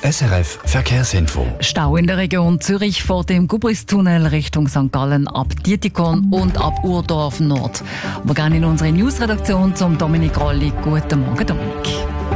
SRF Verkehrsinfo. Stau in der Region Zürich vor dem Gubristunnel Richtung St. Gallen ab Dietikon und ab Urdorf Nord. Wir gehen in unsere Newsredaktion zum Dominik Rolli. Guten Morgen, Dominik.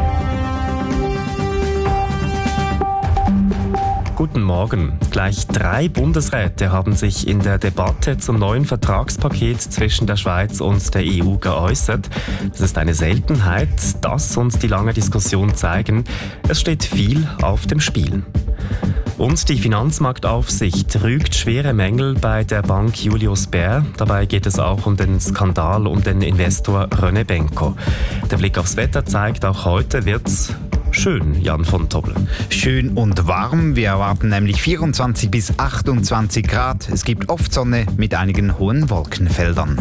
Guten Morgen. Gleich 3 Bundesräte haben sich in der Debatte zum neuen Vertragspaket zwischen der Schweiz und der EU geäußert. Das ist eine Seltenheit. Das uns die lange Diskussion zeigen. Es steht viel auf dem Spiel. Und die Finanzmarktaufsicht rügt schwere Mängel bei der Bank Julius Baer. Dabei geht es auch um den Skandal um den Investor René Benko. Der Blick aufs Wetter zeigt, auch heute wird's schön, Jan von Tobel. Schön und warm. Wir erwarten nämlich 24 bis 28 Grad. Es gibt oft Sonne mit einigen hohen Wolkenfeldern.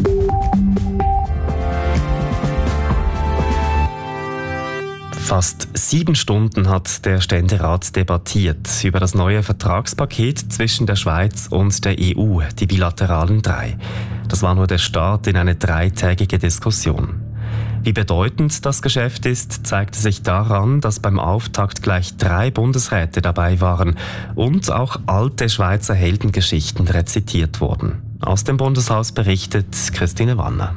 Fast 7 Stunden hat der Ständerat debattiert über das neue Vertragspaket zwischen der Schweiz und der EU, die bilateralen 3. Das war nur der Start in eine 3-tägige Diskussion. Wie bedeutend das Geschäft ist, zeigte sich daran, dass beim Auftakt gleich 3 Bundesräte dabei waren und auch alte Schweizer Heldengeschichten rezitiert wurden. Aus dem Bundeshaus berichtet Christine Wanner.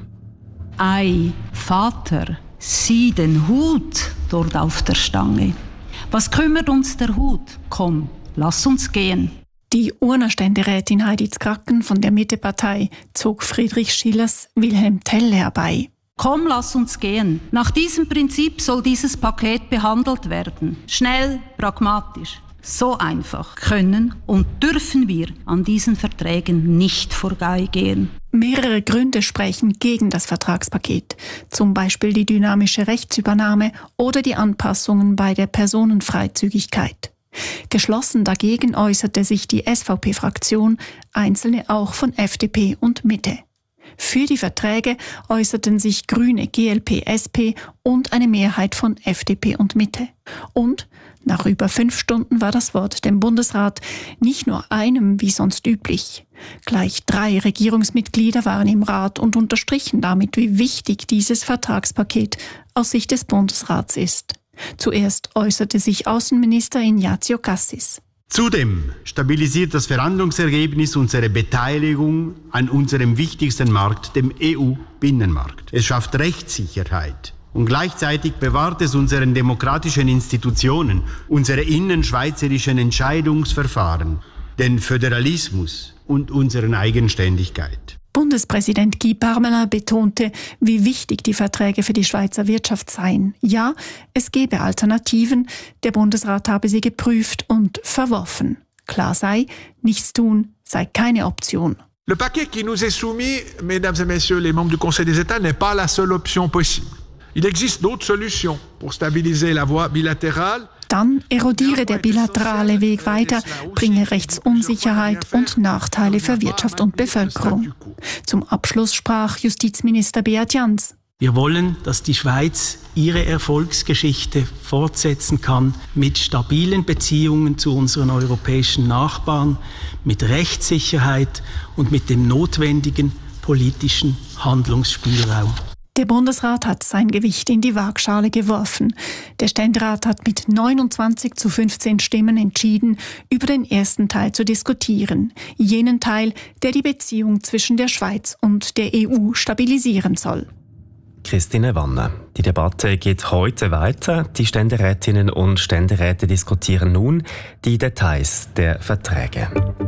Ei, Vater, sieh den Hut dort auf der Stange. Was kümmert uns der Hut? Komm, lass uns gehen. Die Urner-Ständerätin Heidi Zkracken von der Mittepartei zog Friedrich Schillers Wilhelm Tell herbei. Komm, lass uns gehen. Nach diesem Prinzip soll dieses Paket behandelt werden. Schnell, pragmatisch. So einfach können und dürfen wir an diesen Verträgen nicht vorbeigehen. Mehrere Gründe sprechen gegen das Vertragspaket. Zum Beispiel die dynamische Rechtsübernahme oder die Anpassungen bei der Personenfreizügigkeit. Geschlossen dagegen äußerte sich die SVP-Fraktion, einzelne auch von FDP und Mitte. Für die Verträge äußerten sich Grüne, GLP, SP und eine Mehrheit von FDP und Mitte. Und nach über 5 Stunden war das Wort dem Bundesrat, nicht nur einem wie sonst üblich. Gleich 3 Regierungsmitglieder waren im Rat und unterstrichen damit, wie wichtig dieses Vertragspaket aus Sicht des Bundesrats ist. Zuerst äußerte sich Außenminister Ignazio Cassis. Zudem stabilisiert das Verhandlungsergebnis unsere Beteiligung an unserem wichtigsten Markt, dem EU-Binnenmarkt. Es schafft Rechtssicherheit und gleichzeitig bewahrt es unseren demokratischen Institutionen, unsere innerschweizerischen Entscheidungsverfahren, den Föderalismus und unsere Eigenständigkeit. Bundespräsident Guy Parmelin betonte, wie wichtig die Verträge für die Schweizer Wirtschaft seien. Ja, es gebe Alternativen, der Bundesrat habe sie geprüft und verworfen. Klar sei, nichts tun sei keine Option. Le paquet qui nous est soumis, mesdames et messieurs les membres du Conseil des États, n'est pas la seule option possible. Il existe d'autres solutions pour stabiliser la voie bilatérale. Dann erodiere der bilaterale Weg weiter, bringe Rechtsunsicherheit und Nachteile für Wirtschaft und Bevölkerung. Zum Abschluss sprach Justizminister Beat Jans. Wir wollen, dass die Schweiz ihre Erfolgsgeschichte fortsetzen kann mit stabilen Beziehungen zu unseren europäischen Nachbarn, mit Rechtssicherheit und mit dem notwendigen politischen Handlungsspielraum. Der Bundesrat hat sein Gewicht in die Waagschale geworfen. Der Ständerat hat mit 29 zu 15 Stimmen entschieden, über den ersten Teil zu diskutieren. Jenen Teil, der die Beziehung zwischen der Schweiz und der EU stabilisieren soll. Christine Wanner. Die Debatte geht heute weiter. Die Ständerätinnen und Ständeräte diskutieren nun die Details der Verträge.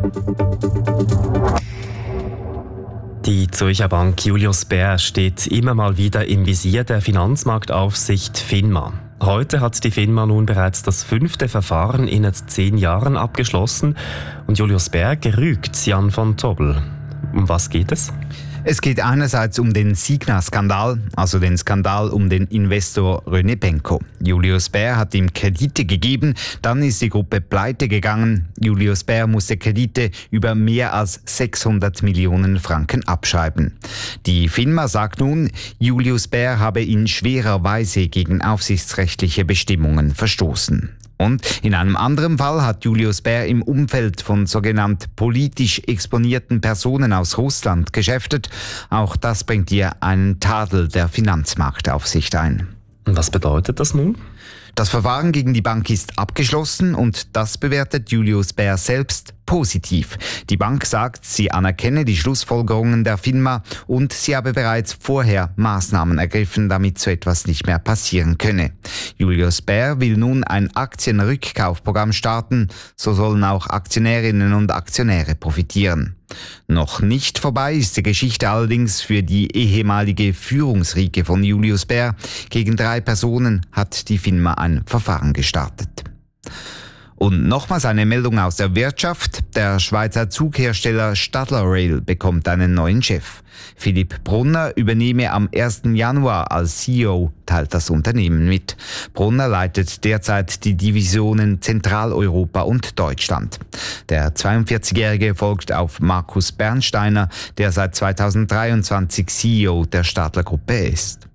Die Zürcher Bank Julius Baer steht immer mal wieder im Visier der Finanzmarktaufsicht FINMA. Heute hat die FINMA nun bereits das 5. Verfahren in 10 Jahren abgeschlossen und Julius Baer gerügt Jan von Tobel. Um was geht es? Es geht einerseits um den Signa-Skandal, also den Skandal um den Investor René Benko. Julius Baer hat ihm Kredite gegeben, dann ist die Gruppe pleite gegangen. Julius Baer musste Kredite über mehr als 600 Millionen Franken abschreiben. Die FINMA sagt nun, Julius Baer habe in schwerer Weise gegen aufsichtsrechtliche Bestimmungen verstoßen. Und in einem anderen Fall hat Julius Baer im Umfeld von sogenannt politisch exponierten Personen aus Russland geschäftet. Auch das bringt ihr einen Tadel der Finanzmarktaufsicht ein. Und was bedeutet das nun? Das Verfahren gegen die Bank ist abgeschlossen und das bewertet Julius Baer selbst positiv. Die Bank sagt, sie anerkenne die Schlussfolgerungen der FINMA und sie habe bereits vorher Maßnahmen ergriffen, damit so etwas nicht mehr passieren könne. Julius Baer will nun ein Aktienrückkaufprogramm starten, so sollen auch Aktionärinnen und Aktionäre profitieren. Noch nicht vorbei ist die Geschichte allerdings für die ehemalige Führungsriege von Julius Baer. Gegen 3 Personen hat die FINMA ein Verfahren gestartet. Und nochmals eine Meldung aus der Wirtschaft. Der Schweizer Zughersteller Stadler Rail bekommt einen neuen Chef. Philipp Brunner übernehme am 1. Januar als CEO, teilt das Unternehmen mit. Brunner leitet derzeit die Divisionen Zentraleuropa und Deutschland. Der 42-Jährige folgt auf Markus Bernsteiner, der seit 2023 CEO der Stadler Gruppe ist.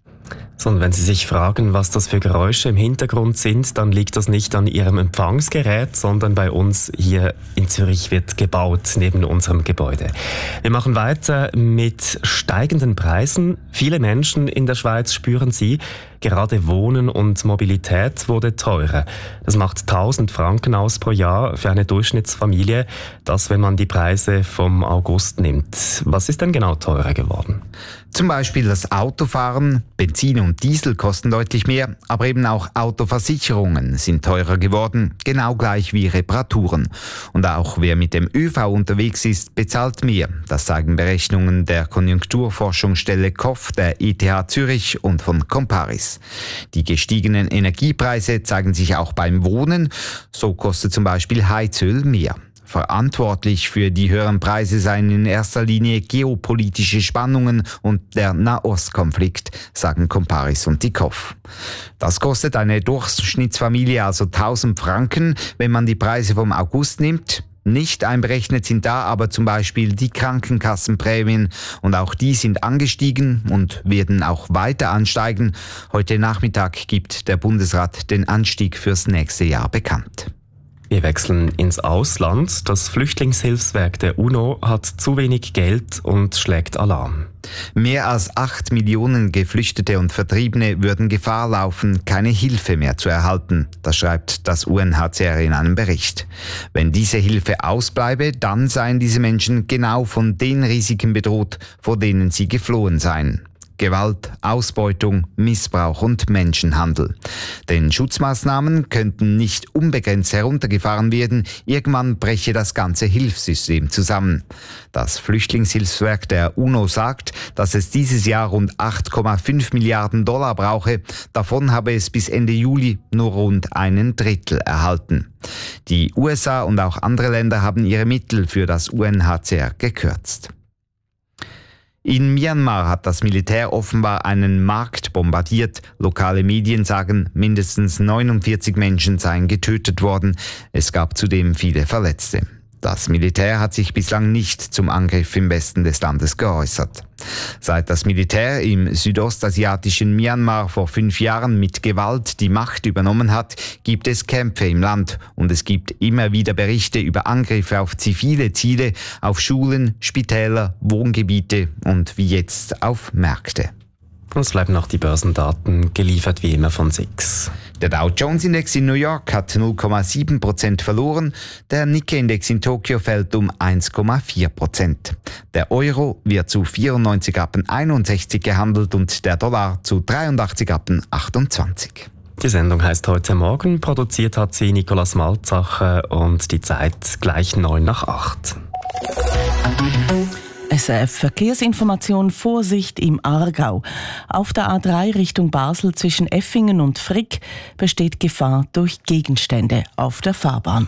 So, und wenn Sie sich fragen, was das für Geräusche im Hintergrund sind, dann liegt das nicht an Ihrem Empfangsgerät, sondern bei uns hier in Zürich wird gebaut, neben unserem Gebäude. Wir machen weiter mit steigenden Preisen. Viele Menschen in der Schweiz spüren sie. Gerade Wohnen und Mobilität wurde teurer. Das macht 1000 Franken aus pro Jahr für eine Durchschnittsfamilie. Das, wenn man die Preise vom August nimmt. Was ist denn genau teurer geworden? Zum Beispiel das Autofahren, Benzin und Diesel kosten deutlich mehr, aber eben auch Autoversicherungen sind teurer geworden, genau gleich wie Reparaturen. Und auch wer mit dem ÖV unterwegs ist, bezahlt mehr. Das zeigen Berechnungen der Konjunkturforschungsstelle KOF, der ETH Zürich und von Comparis. Die gestiegenen Energiepreise zeigen sich auch beim Wohnen. So kostet zum Beispiel Heizöl mehr. Verantwortlich für die höheren Preise seien in erster Linie geopolitische Spannungen und der Nahostkonflikt, sagen Comparis und die KOF. Das kostet eine Durchschnittsfamilie also 1000 Franken, wenn man die Preise vom August nimmt. Nicht einberechnet sind da aber zum Beispiel die Krankenkassenprämien und auch die sind angestiegen und werden auch weiter ansteigen. Heute Nachmittag gibt der Bundesrat den Anstieg fürs nächste Jahr bekannt. Wir wechseln ins Ausland. Das Flüchtlingshilfswerk der UNO hat zu wenig Geld und schlägt Alarm. Mehr als 8 Millionen Geflüchtete und Vertriebene würden Gefahr laufen, keine Hilfe mehr zu erhalten. Das schreibt das UNHCR in einem Bericht. Wenn diese Hilfe ausbleibe, dann seien diese Menschen genau von den Risiken bedroht, vor denen sie geflohen seien. Gewalt, Ausbeutung, Missbrauch und Menschenhandel. Denn Schutzmaßnahmen könnten nicht unbegrenzt heruntergefahren werden, irgendwann breche das ganze Hilfssystem zusammen. Das Flüchtlingshilfswerk der UNO sagt, dass es dieses Jahr rund 8,5 Milliarden Dollar brauche. Davon habe es bis Ende Juli nur rund 1/3 erhalten. Die USA und auch andere Länder haben ihre Mittel für das UNHCR gekürzt. In Myanmar hat das Militär offenbar einen Markt bombardiert. Lokale Medien sagen, mindestens 49 Menschen seien getötet worden. Es gab zudem viele Verletzte. Das Militär hat sich bislang nicht zum Angriff im Westen des Landes geäußert. Seit das Militär im südostasiatischen Myanmar vor 5 Jahren mit Gewalt die Macht übernommen hat, gibt es Kämpfe im Land und es gibt immer wieder Berichte über Angriffe auf zivile Ziele, auf Schulen, Spitäler, Wohngebiete und wie jetzt auf Märkte. Uns bleiben noch die Börsendaten, geliefert wie immer von SIX. Der Dow-Jones-Index in New York hat 0,7% verloren, der Nikkei-Index in Tokio fällt um 1,4%. Der Euro wird zu 94,61 gehandelt und der Dollar zu 83,28. Die Sendung heißt «Heute Morgen», produziert hat sie Nicolas Malzacher und die Zeit gleich 7:09. SRF Verkehrsinformation, Vorsicht im Aargau. Auf der A3 Richtung Basel zwischen Effingen und Frick besteht Gefahr durch Gegenstände auf der Fahrbahn.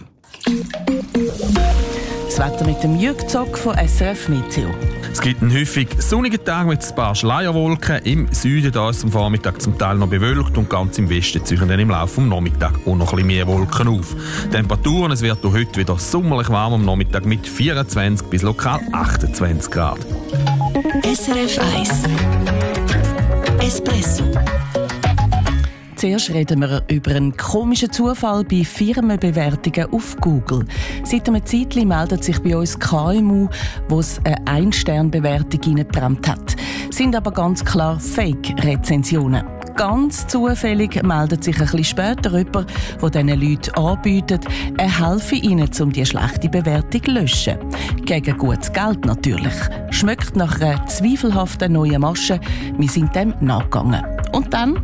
Das Wetter mit dem Jürg Zock von SRF Meteo. Es gibt einen häufig sonnigen Tag mit ein paar Schleierwolken. Im Süden da ist es am Vormittag zum Teil noch bewölkt und ganz im Westen ziehen dann im Laufe des Nachmittags auch noch ein bisschen mehr Wolken auf. Temperaturen, es wird auch heute wieder sommerlich warm am Nachmittag mit 24 bis lokal 28 Grad. SRF 1 Espresso. Zuerst reden wir über einen komischen Zufall bei Firmenbewertungen auf Google. Seit einer Zeit meldet sich bei uns KMU, wo es eine Ein-Stern-Bewertung reingebrannt hat. Sind aber ganz klar Fake-Rezensionen. ganz zufällig meldet sich ein bisschen später jemand, der diesen Leuten anbietet, er helfe ihnen, um die schlechte Bewertung zu löschen. Gegen gutes Geld natürlich. Schmeckt nach einer zweifelhaften neuen Masche. Wir sind dem nachgegangen. Und dann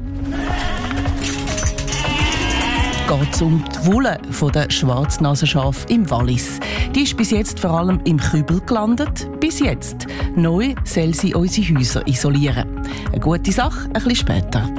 geht es um die Wolle der Schwarznasenschafe im Wallis. Die ist bis jetzt vor allem im Kübel gelandet. Bis jetzt. Neu soll sie unsere Häuser isolieren. Eine gute Sache, ein bisschen später.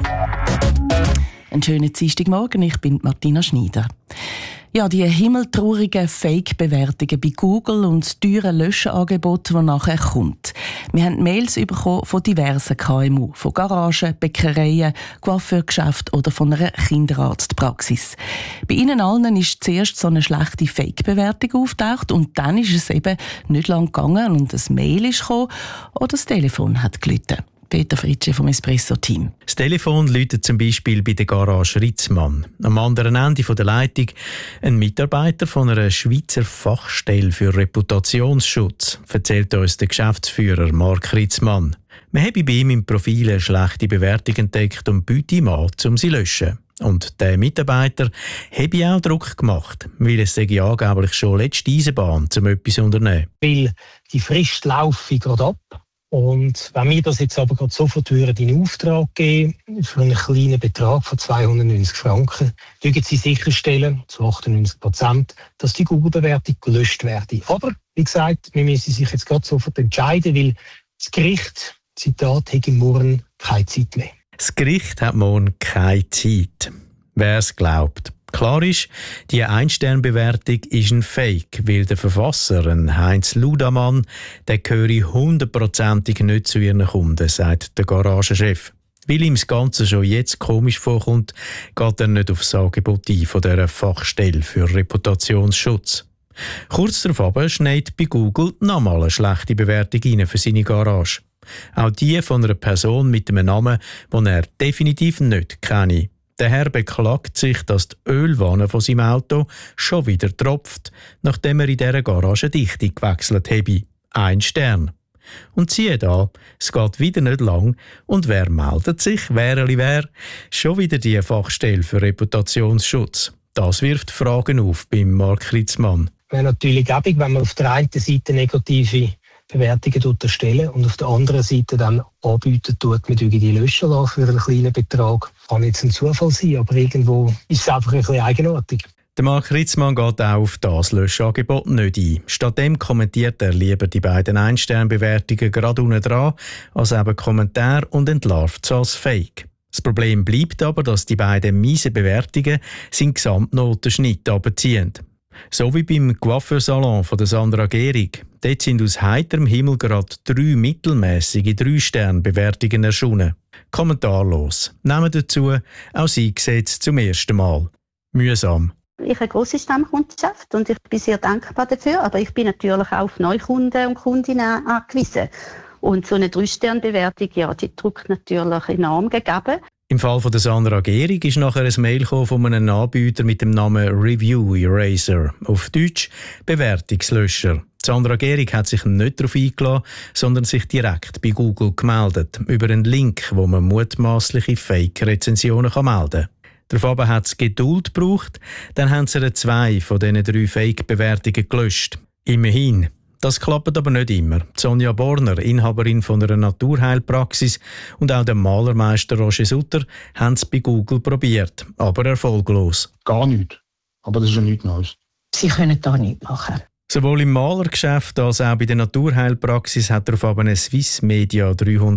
Einen schönen Dienstagmorgen, ich bin Martina Schneider. Ja, die himmeltraurigen Fake-Bewertungen bei Google und das teure Löschangebot, das nachher kommt. Wir haben Mails bekommen von diversen KMU, von Garagen, Bäckereien, Coiffeurgeschäften oder von einer Kinderarztpraxis. Bei ihnen allen ist zuerst so eine schlechte Fake-Bewertung auftaucht und dann ist es eben nicht lang gegangen und ein Mail ist gekommen oder das Telefon hat geläutet. Peter Fritsche vom Espresso-Team. Das Telefon läutet zum Beispiel bei der Garage Ritzmann. Am anderen Ende der Leitung ein Mitarbeiter von einer Schweizer Fachstelle für Reputationsschutz, erzählt uns der Geschäftsführer Mark Ritzmann. Man habe bei ihm im Profil eine schlechte Bewertung entdeckt und biete ihm an, um sie zu löschen. Und der Mitarbeiter habe auch Druck gemacht, weil es sei angeblich schon letzte Eisenbahn, um etwas zu unternehmen. Weil die Frist laufe gerade ab. Und wenn wir das jetzt aber gerade sofort in Auftrag geben, für einen kleinen Betrag von 290 Franken, würden Sie sicherstellen, zu 98%, dass die Google-Bewertung gelöscht werde. Aber, wie gesagt, wir müssen sich jetzt gerade sofort entscheiden, weil das Gericht, Zitat, hat morgen keine Zeit mehr. Das Gericht hat morgen keine Zeit. Wer es glaubt. Klar ist, die Ein-Stern-Bewertung ist ein Fake, weil der Verfasser, Heinz Ludamann, der gehöre 100%ig nicht zu ihren Kunden, sagt der Garagenchef. Weil ihm das Ganze schon jetzt komisch vorkommt, geht er nicht auf das Angebot ein von dieser Fachstelle für Reputationsschutz. Kurz darauf schneit bei Google nochmal eine schlechte Bewertung rein für seine Garage. Auch die von einer Person mit einem Namen, den er definitiv nicht kenne. Der Herr beklagt sich, dass die Ölwanne von seinem Auto schon wieder tropft, nachdem er in dieser Garage Dichte gewechselt habe. 1 Stern. Und siehe da, es geht wieder nicht lang. Und wer meldet sich? Wer? Schon wieder die Fachstelle für Reputationsschutz. Das wirft Fragen auf beim Mark Ritzmann. Wäre natürlich gäbig, wenn man auf der einen Seite negative Bewertungen erstellen und auf der anderen Seite dann anbieten tut, mit irgendwie löschen lassen für einen kleinen Betrag. Kann jetzt ein Zufall sein, aber irgendwo ist es einfach ein bisschen eigenartig. Der Mark Ritzmann geht auch auf das Löschangebot nicht ein. Stattdem kommentiert er lieber die beiden Ein-Stern-Bewertungen gerade unten dran als eben Kommentar und entlarvt es als Fake. Das Problem bleibt aber, dass die beiden miesen Bewertungen seinen Gesamtnotenschnitt abziehen. So wie beim Coiffeursalon von der Sandra Gehrig. Dort sind aus heiterem Himmel gerade 3 mittelmäßige 3-Stern-Bewertungen erschienen. Kommentarlos. Nehmen dazu, auch sie sieht es zum ersten Mal. Mühsam. Ich habe eine grosse Stammkundschaft und ich bin sehr dankbar dafür, aber ich bin natürlich auch auf Neukunden und Kundinnen angewiesen. Und so eine 3-Stern-Bewertung, ja, die drückt natürlich enorm gegeben. Im Fall von der Sandra Gehrig ist nachher ein Mail von einem Anbieter mit dem Namen Review Eraser, auf Deutsch Bewertungslöscher. Sandra Gehrig hat sich nicht darauf eingelassen, sondern sich direkt bei Google gemeldet, über einen Link, wo man mutmaßliche Fake-Rezensionen melden kann. Daraufhin hat es Geduld gebraucht, dann haben sie 2 von diesen 3 Fake-Bewertungen gelöscht. Immerhin. Das klappt aber nicht immer. Sonja Borner, Inhaberin von einer Naturheilpraxis, und auch der Malermeister Roger Sutter haben es bei Google probiert, aber erfolglos. Gar nicht. Aber das ist ja nichts Neues. Sie können da nichts machen. Sowohl im Malergeschäft als auch bei der Naturheilpraxis hat darauf eine Swiss Media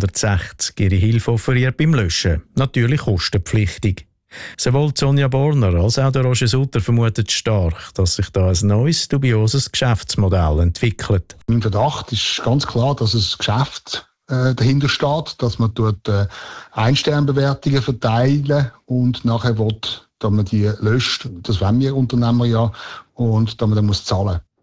360 ihre Hilfe offeriert beim Löschen. Natürlich kostenpflichtig. Sowohl Sonja Borner als auch der Roger Sutter vermuten stark, dass sich da ein neues, dubioses Geschäftsmodell entwickelt. Mein Verdacht ist ganz klar, dass ein Geschäft dahinter steht, dass man dort Ein-Stern-Bewertungen verteilen und nachher will, dass man die löscht. Das wollen wir Unternehmer ja, und dass man dann zahlen muss.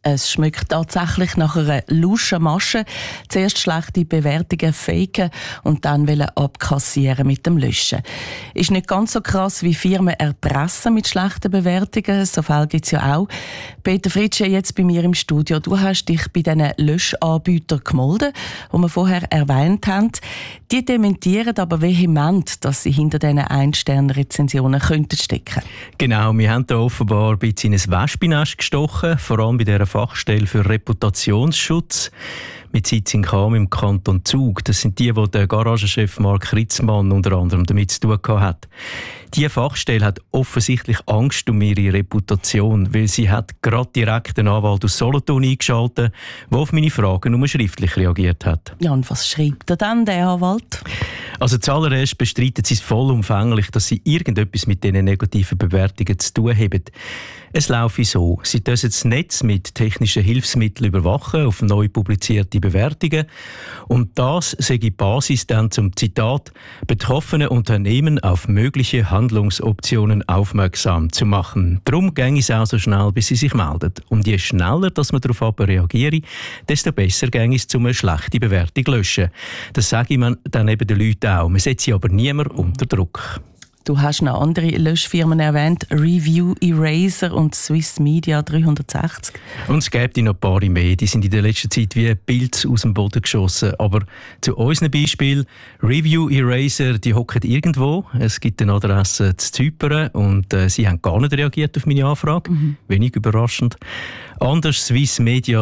Es schmeckt tatsächlich nach einer luschen Masche. Zuerst schlechte Bewertungen faken und dann abkassieren mit dem Löschen. Ist nicht ganz so krass wie Firmen erpressen mit schlechten Bewertungen. So Fälle gibt es ja auch. Peter Fritsche, jetzt bei mir im Studio. Du hast dich bei diesen Löschanbietern gemeldet, die wir vorher erwähnt haben. Die dementieren aber vehement, dass sie hinter diesen Ein-Sterne-Rezensionen stecken könnten. Genau, wir haben da offenbar ein bisschen in ein Wespennest gestochen, vor allem bei dieser Fachstelle für Reputationsschutz mit Sitz in Cham im Kanton Zug. Das sind die der Garagenchef Mark Ritzmann unter anderem damit zu tun hat. Diese Fachstelle hat offensichtlich Angst um ihre Reputation, weil sie hat gerade direkt den Anwalt aus Solothurn eingeschaltet, der auf meine Fragen nur schriftlich reagiert hat. Ja, und was schreibt er dann, der Anwalt? Also zuallererst bestreitet sie es vollumfänglich, dass sie irgendetwas mit diesen negativen Bewertungen zu tun haben. Es laufe so. Sie dürfen das Netz mit technischen Hilfsmitteln überwachen auf neu publizierte Bewertungen. Und das sei die Basis dann zum Zitat «betroffene Unternehmen auf mögliche Handlungsoptionen aufmerksam zu machen». Darum ginge es auch so schnell, bis sie sich meldet. Und je schneller dass man darauf reagiere, desto besser ginge es, eine schlechte Bewertung zu löschen. Das sage ich mir dann eben den Leuten auch. Man setze aber niemand unter Druck. Du hast noch andere Löschfirmen erwähnt, Review Eraser und Swiss Media 360. Und es gibt noch ein paar mehr, die sind in der letzten Zeit wie Pilze aus dem Boden geschossen. Aber zu unserem Beispiel, Review Eraser, die hocken irgendwo. Es gibt eine Adresse zu Zypern und sie haben gar nicht reagiert auf meine Anfrage. Wenig überraschend. Anders Swiss Media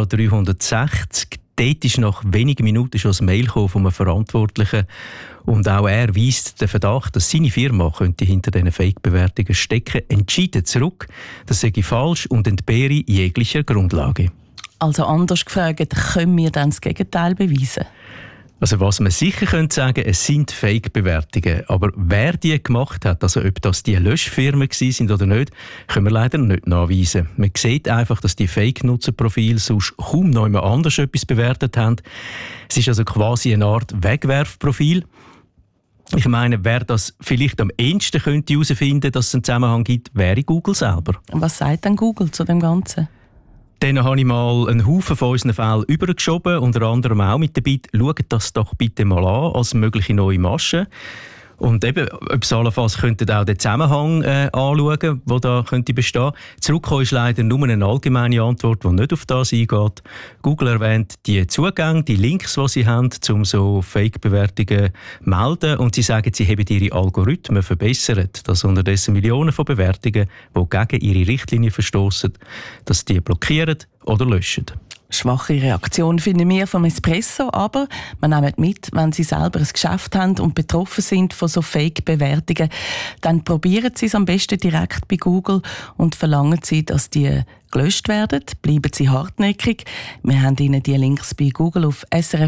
360. Dort ist nach wenigen Minuten schon ein Mail von einem Verantwortlichen. Und auch er weist den Verdacht, dass seine Firma könnte hinter diesen Fake-Bewertungen stecken, entschieden zurück. Das sei falsch und entbehre jeglicher Grundlage. Also anders gefragt, können wir dann das Gegenteil beweisen? Also was man sicher könnte sagen, es sind Fake-Bewertungen. Aber wer die gemacht hat, also ob das die Löschfirmen sind oder nicht, können wir leider nicht nachweisen. Man sieht einfach, dass die Fake-Nutzerprofile sonst kaum noch jemand anders etwas bewertet haben. Es ist also quasi eine Art Wegwerfprofil. Ich meine, wer das vielleicht am ehesten könnte herausfinden, dass es einen Zusammenhang gibt, wäre Google selber. Was sagt denn Google zu dem Ganzen? Dann habe ich mal einen Haufen von unseren Fällen übergeschoben, unter anderem auch mit der Bitte, schaut das doch bitte mal an als mögliche neue Masche. Und eben, ob Sie allenfalls könnten auch den Zusammenhang anschauen, der da könnte bestehen. Zurückkommen ist leider nur eine allgemeine Antwort, die nicht auf das eingeht. Google erwähnt die Zugänge, die Links, die sie haben, um so Fake-Bewertungen zu melden. Und sie sagen, sie haben ihre Algorithmen verbessert, dass unterdessen Millionen von Bewertungen, die gegen ihre Richtlinie verstoßen, dass die blockieren oder löschen. Schwache Reaktion finden wir vom Espresso, aber wir nehmen mit, wenn Sie selber ein Geschäft haben und betroffen sind von so Fake-Bewertungen, dann probieren Sie es am besten direkt bei Google und verlangen Sie, dass die gelöscht werden. Bleiben Sie hartnäckig. Wir haben Ihnen die Links bei Google auf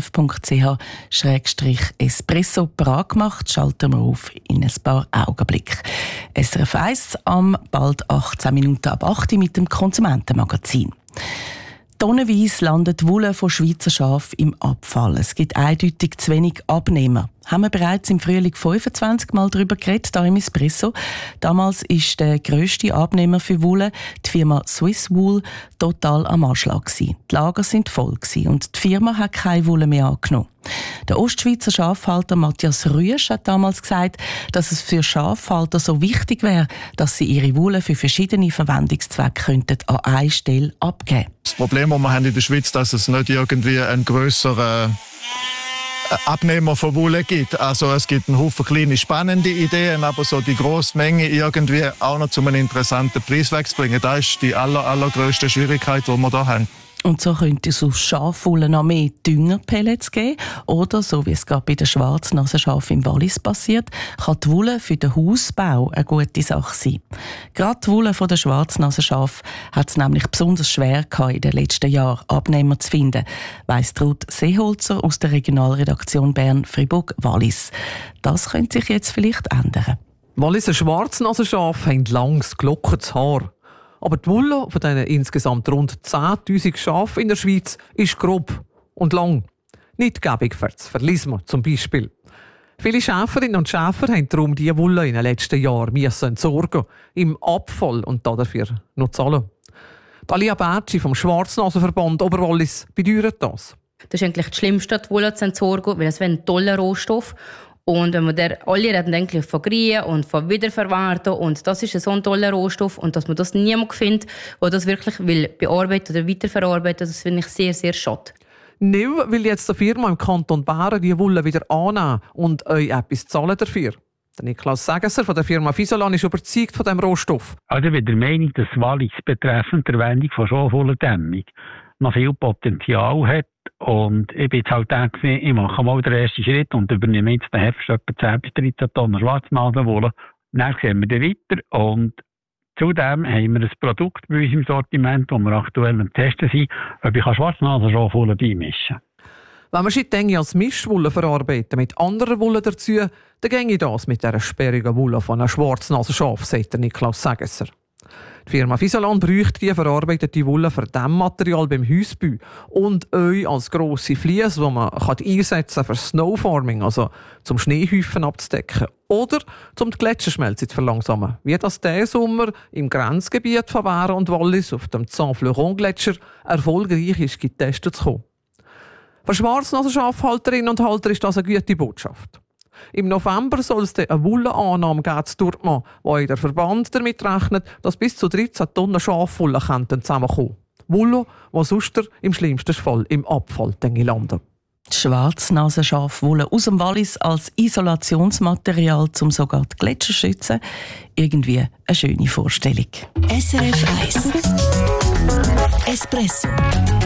srf.ch/espresso parat gemacht. Schalten wir auf in ein paar Augenblicken. SRF 1 am bald 18 Minuten ab 8 mit dem Konsumentenmagazin. Tonnenweise landet Wolle von Schweizer Schafen im Abfall. Es gibt eindeutig zu wenig Abnehmer. Haben wir bereits im Frühling 25 Mal darüber geredet, hier im Espresso. Damals ist der grösste Abnehmer für Wolle, die Firma Swiss Wool, total am Anschlag gewesen. Die Lager sind voll gewesen und die Firma hat keine Wolle mehr angenommen. Der Ostschweizer Schafhalter Matthias Rüesch hat damals gesagt, dass es für Schafhalter so wichtig wäre, dass sie ihre Wolle für verschiedene Verwendungszwecke könnten an eine Stelle abgeben könnten. Das Problem, das wir haben in der Schweiz, dass es nicht irgendwie einen grösseren Abnehmer von Wolle gibt. Also es gibt einen Haufen kleine spannende Ideen, aber so die grosse Menge irgendwie auch noch zu einem interessanten Preis wegzubringen, das ist die allergrößte Schwierigkeit, die wir da haben. Und so könnte es aus Schafwolle noch mehr Düngerpellets geben. Oder, so wie es gerade bei den Schwarznasenschafen im Wallis passiert, kann die Wolle für den Hausbau eine gute Sache sein. Gerade die Wolle der Schwarznasenschafe hat es nämlich besonders schwer gehabt, in den letzten Jahren Abnehmer zu finden, weiss Ruth Seeholzer aus der Regionalredaktion Bern-Fribourg-Wallis. Das könnte sich jetzt vielleicht ändern. Walliser Schwarznasenschafe haben langes, gelockertes Haar. Aber die Wolle von diesen insgesamt rund 10'000 Schafen in der Schweiz ist grob und lang. Nicht gäbig für das Verlismen zum Beispiel. Viele Schäferinnen und Schäfer haben darum diese Wolle in den letzten Jahren entsorgen, im Abfall und dafür noch zahlen. Alia Bertschi vom Schwarznasenverband Oberwallis bedeuert das. Das ist eigentlich das Schlimmste, die Wolle zu entsorgen, weil es wäre ein toller Rohstoff. Und wenn man alle reden eigentlich von Grien und von Wiederverwerten und das ist so ein toller Rohstoff und dass man das niemand findet, der das wirklich will bearbeiten oder weiterverarbeiten, das finde ich sehr, sehr schade. Neu will jetzt eine Firma im Kanton Bern die Wolle wieder annehmen und euch etwas zahlen dafür. Der Niklas Segesser von der Firma Visolan ist überzeugt von diesem Rohstoff. Also ich bin der Meinung, dass Wallis betreffend der Verwendung von Schafwollendämmung noch viel Potenzial hat. Und ich bin jetzt halt gedacht, ich mache mal den ersten Schritt und übernehme jetzt den Herbst etwa 10 bis 13 Tonnen Schwarznasenwolle. Dann sehen wir dann weiter. Und zudem haben wir ein Produkt bei uns im Sortiment, das wir aktuell am Testen sind, ob ich Schwarznasenschafwolle beimischen kann. Wenn wir Schittengi als Mischwolle verarbeiten mit anderer Wolle dazu, dann ginge das mit dieser sperrigen Wolle von einem Schwarznasenschaf, sagt der Niklas Segesser. Die Firma Visolan bräuchte die verarbeitete Wolle für Dämmmaterial beim Hausbau und euch als grosse Fliese, die man einsetzen kann für Snowfarming, also zum Schneehäufen abzudecken oder um die Gletscherschmelze zu verlangsamen, wie das diesen Sommer im Grenzgebiet von Währen und Wallis auf dem Saint-Fleuron-Gletscher erfolgreich ist getestet zu kommen. Für Schwarznasenschafhalterinnen und Halter ist das eine gute Botschaft. Im November soll es eine Wollenannahme geben zu Dortmund, wo der Verband damit rechnet, dass bis zu 13 Tonnen Schafwolle zusammenkommen. Wolle, die sonst im schlimmsten Fall im Abfall landen. Die Schwarznasenschafwolle aus dem Wallis als Isolationsmaterial, um sogar die Gletscher zu schützen. Irgendwie eine schöne Vorstellung. SRF 1 Espresso